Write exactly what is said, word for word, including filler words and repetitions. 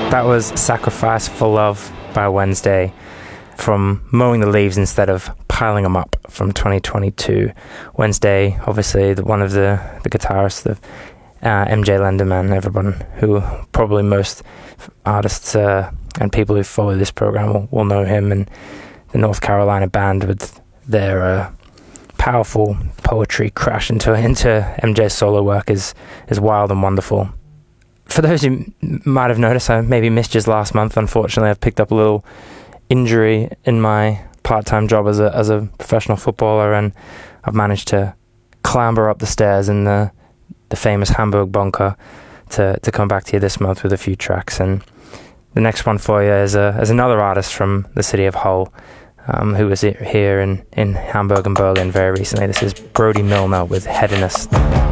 That was Sacrifice for Love by Wednesday, from Mowing the Leaves Instead of Piling Them Up from twenty twenty-two. Wednesday, obviously the, one of the, the guitarists of uh, M J Lenderman, everyone who probably most artists uh, and people who follow this program will, will know him, and the North Carolina band with their uh, powerful poetry crash into into M J's solo work is is wild and wonderful. For those who might have noticed, I maybe missed just last month. Unfortunately, I've picked up a little injury in my part-time job as a as a professional footballer, and I've managed to clamber up the stairs in the the famous Hamburg bunker to to come back to you this month with a few tracks. And the next one for you is a is another artist from the city of Hull, um, who was here in in Hamburg and Berlin very recently. This is Brody Milner with Hedonist.